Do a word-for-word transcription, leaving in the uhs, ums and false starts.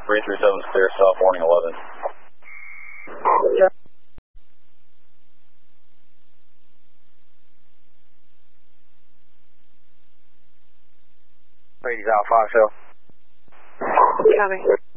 three three seven is clear, stop warning eleven. Yeah. Brady's out, five show. Copy.